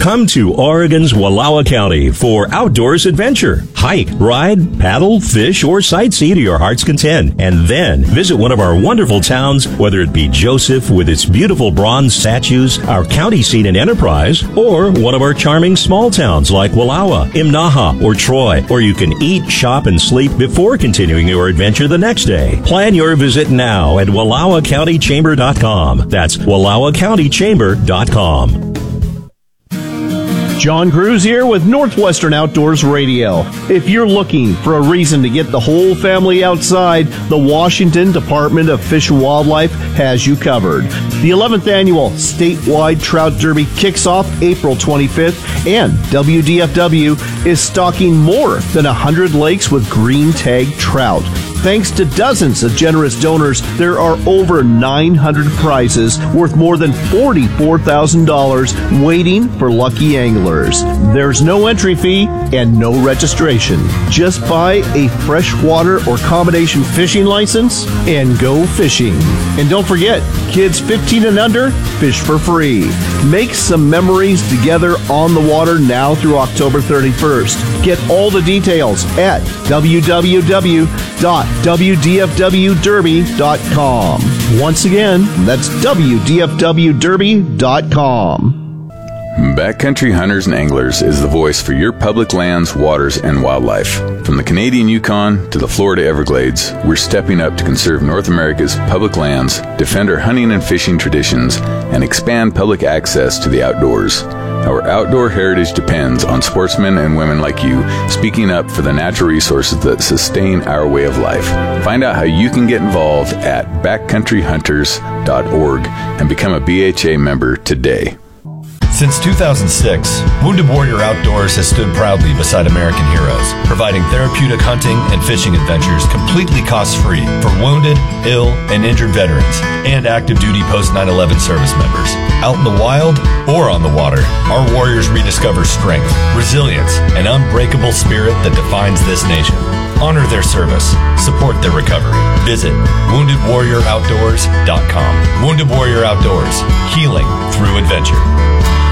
Come to Oregon's Wallowa County for outdoors adventure. Hike, ride, paddle, fish, or sightsee to your heart's content. And then visit one of our wonderful towns, whether it be Joseph with its beautiful bronze statues, our county seat in Enterprise, or one of our charming small towns like Wallowa, Imnaha, or Troy. Or you can eat, shop, and sleep before continuing your adventure the next day. Plan your visit now at WallowaCountyChamber.com. That's WallowaCountyChamber.com. John Cruz here with Northwestern Outdoors Radio. If you're looking for a reason to get the whole family outside, the Washington Department of Fish and Wildlife has you covered. The 11th annual statewide Trout Derby kicks off April 25th, and WDFW is stocking more than 100 lakes with green tag trout. Thanks to dozens of generous donors, there are over 900 prizes worth more than $44,000 waiting for lucky anglers. There's no entry fee and no registration. Just buy a freshwater or combination fishing license and go fishing. And don't forget, kids 15 and under, fish for free. Make some memories together on the water now through October 31st. Get all the details at www.wdfwderby.com. Once again, that's wdfwderby.com. Backcountry Hunters and Anglers is the voice for your public lands, waters, and wildlife. From the Canadian Yukon to the Florida Everglades, we're stepping up to conserve North America's public lands, defend our hunting and fishing traditions, and expand public access to the outdoors. Our outdoor heritage depends on sportsmen and women like you speaking up for the natural resources that sustain our way of life. Find out how you can get involved at backcountryhunters.org and become a BHA member today. Since 2006, Wounded Warrior Outdoors has stood proudly beside American heroes, providing therapeutic hunting and fishing adventures completely cost-free for wounded, ill, and injured veterans and active duty post 9/11 service members. Out in the wild or on the water, our warriors rediscover strength, resilience, and unbreakable spirit that defines this nation. Honor their service. Support their recovery. Visit WoundedWarriorOutdoors.com. Wounded Warrior Outdoors. Healing through adventure.